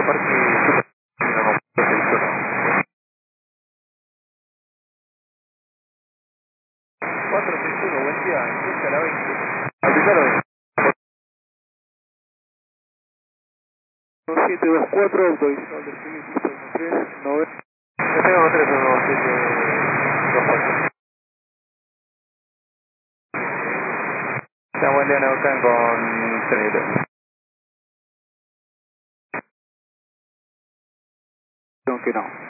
Parque Super 461, buen día, empieza a la 20. Aplicar a 20. 724, autorizado de seguir, piso 13, 90. Yo tengo 3, 1, 7, 2, 4. Buen día, Neuquén con 3. Que no.